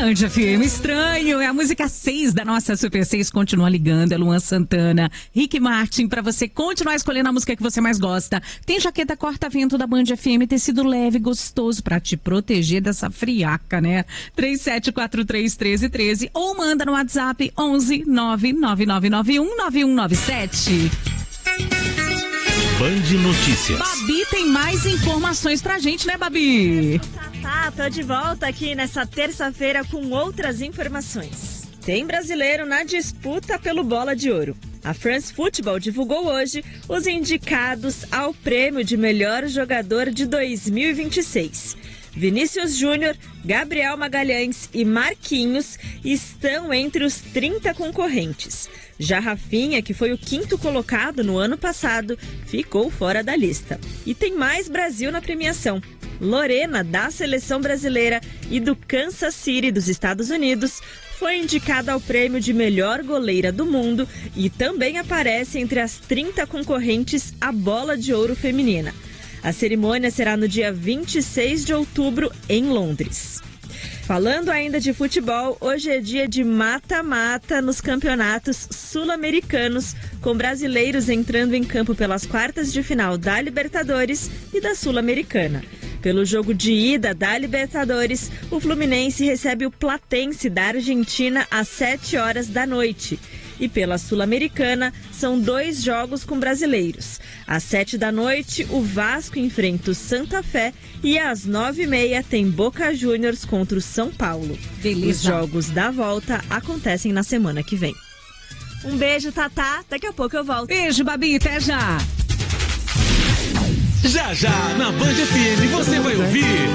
Band FM Estranho, é a música 6 da nossa Super 6, continua ligando, é Luan Santana, Rick Martin, pra você continuar escolhendo a música que você mais gosta. Tem jaqueta corta-vento da Band FM, tecido leve, gostoso, pra te proteger dessa friaca, né? 37431313 ou manda no WhatsApp 11 99991 9197. Band Notícias. Babi tem mais informações pra gente, né, Babi? Tô de volta aqui nessa terça-feira com outras informações. Tem brasileiro na disputa pelo Bola de Ouro. A France Football divulgou hoje os indicados ao prêmio de melhor jogador de 2026. Vinícius Júnior, Gabriel Magalhães e Marquinhos estão entre os 30 concorrentes. Já Rafinha, que foi o 5º colocado no ano passado, ficou fora da lista. E tem mais Brasil na premiação. Lorena, da Seleção Brasileira e do Kansas City, dos Estados Unidos, foi indicada ao prêmio de melhor goleira do mundo e também aparece entre as 30 concorrentes à Bola de Ouro feminina. A cerimônia será no dia 26 de outubro, em Londres. Falando ainda de futebol, hoje é dia de mata-mata nos campeonatos sul-americanos, com brasileiros entrando em campo pelas quartas de final da Libertadores e da Sul-Americana. Pelo jogo de ida da Libertadores, o Fluminense recebe o Platense da Argentina às 7 horas da noite. E pela Sul-Americana, são 2 jogos com brasileiros. Às 7 da noite, o Vasco enfrenta o Santa Fé e às 9h30 tem Boca Juniors contra o São Paulo. Beleza. Os jogos da volta acontecem na semana que vem. Um beijo, Tatá. Daqui a pouco eu volto. Beijo, Babi. Até já. Já, na Band FM você vai ouvir